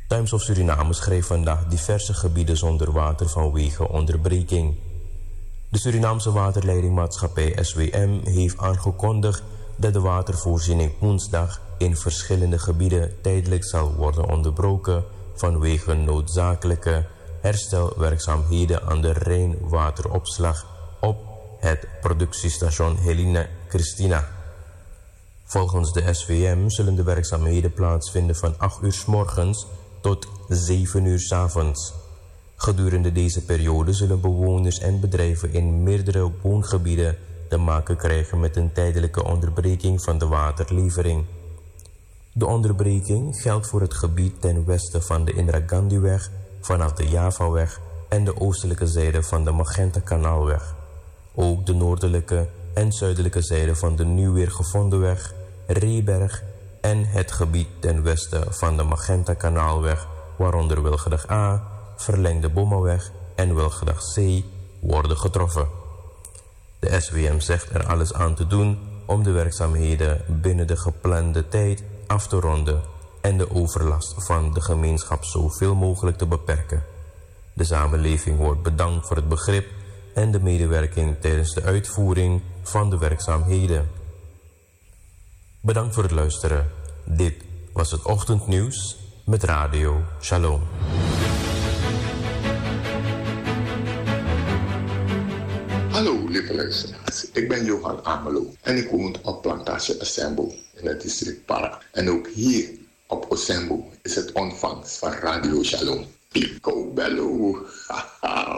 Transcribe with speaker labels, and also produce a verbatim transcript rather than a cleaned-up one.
Speaker 1: Times of Suriname schreef vandaag diverse gebieden zonder water vanwege onderbreking. De Surinaamse waterleidingmaatschappij S W M heeft aangekondigd dat de watervoorziening woensdag in verschillende gebieden tijdelijk zal worden onderbroken vanwege noodzakelijke herstelwerkzaamheden aan de Rijnwateropslag op het productiestation Helena Christina. Volgens de S W M zullen de werkzaamheden plaatsvinden van acht uur 's morgens tot zeven uur 's avonds. Gedurende deze periode zullen bewoners en bedrijven in meerdere woongebieden te maken krijgen met een tijdelijke onderbreking van de waterlevering. De onderbreking geldt voor het gebied ten westen van de Indira Gandhiweg, vanaf de Javaweg en de oostelijke zijde van de Magenta-kanaalweg. Ook de noordelijke en zuidelijke zijde van de nu weer gevonden weg, Reeberg en het gebied ten westen van de Magenta-kanaalweg, waaronder Wilgedag A, verlengde Bommaweg en Wilgedag C, worden getroffen. De S W M zegt er alles aan te doen om de werkzaamheden binnen de geplande tijd af te ronden en de overlast van de gemeenschap zoveel mogelijk te beperken. De samenleving wordt bedankt voor het begrip en de medewerking tijdens de uitvoering van de werkzaamheden. Bedankt voor het luisteren. Dit was het ochtendnieuws met Radio Shalom.
Speaker 2: Hallo lieve luisteraars, ik ben Johan Amelo en ik woon op Plantage Osembo in het district Para. En ook hier op Osembo is het ontvangst van Radio Shalom. Pico Bello.